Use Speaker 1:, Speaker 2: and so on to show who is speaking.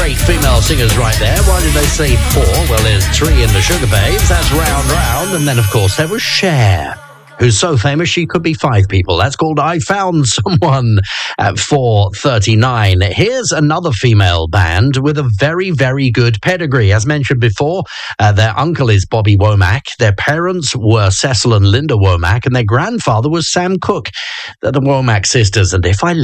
Speaker 1: great female singers right there. Why did they say 4? Well, there's 3 in the Sugar Babes. That's Round Round. And then, of course, there was Cher, who's so famous she could be 5 people. That's called I Found Someone at 4:39. Here's another female band with a very, very good pedigree. As mentioned before, their uncle is Bobby Womack. Their parents were Cecil and Linda Womack, and their grandfather was Sam Cooke. They're the Womack sisters. And if I let